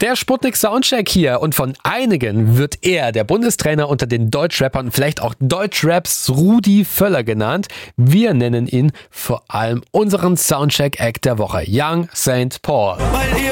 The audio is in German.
Der Sputnik Soundcheck hier und von einigen wird er der Bundestrainer unter den Deutschrappern, vielleicht auch Deutschraps Rudi Völler genannt. Wir nennen ihn vor allem unseren Soundcheck-Act der Woche, Young St. Paul. Weil ihr